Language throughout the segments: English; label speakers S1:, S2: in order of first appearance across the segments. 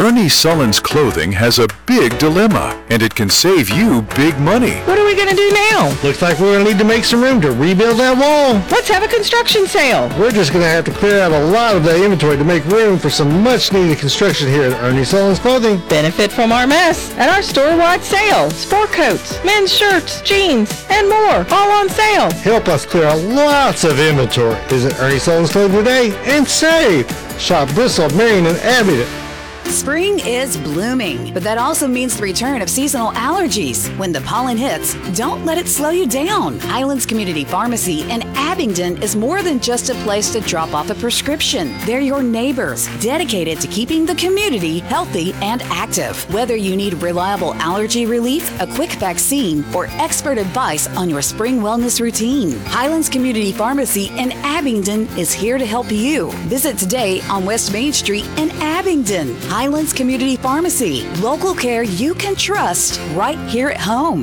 S1: Ernie Sullins Clothing has a big dilemma, and it can save you big money.
S2: What are we going to do now?
S3: Looks like we're going to need to make some room to rebuild that wall.
S2: Let's have a construction sale.
S3: We're just going to have to clear out a lot of the inventory to make room for some much-needed construction here at Ernie Sullins Clothing.
S2: Benefit from our mess at our store-wide sale. Sport coats, men's shirts, jeans, and more, all on sale.
S3: Help us clear out lots of inventory. Visit Ernie Sullins Clothing today and save. Shop Bristol, Marion, and Abingdon.
S4: Spring is blooming, but that also means the return of seasonal allergies. When the pollen hits, don't let it slow you down. Highlands Community Pharmacy in Abingdon is more than just a place to drop off a prescription. They're your neighbors, dedicated to keeping the community healthy and active. Whether you need reliable allergy relief, a quick vaccine, or expert advice on your spring wellness routine, Highlands Community Pharmacy in Abingdon is here to help you. Visit today on West Main Street in Abingdon. Highlands Community Pharmacy. Local care you can trust right here at home.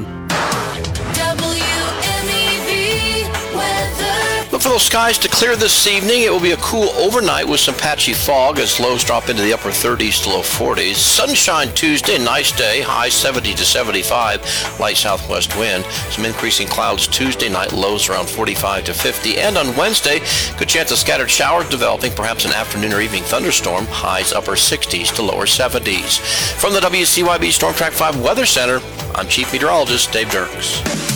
S5: WMEV weather.
S6: Look for those skies to clear this evening. It will be a cool overnight with some patchy fog as lows drop into the upper 30s to low 40s. Sunshine Tuesday, nice day, high 70 to 75, light southwest wind. Some increasing clouds Tuesday night, lows around 45 to 50. And on Wednesday, good chance of scattered showers developing, perhaps an afternoon or evening thunderstorm, highs upper 60s to lower 70s. From the WCYB Storm Track 5 Weather Center, I'm Chief Meteorologist Dave Dirks.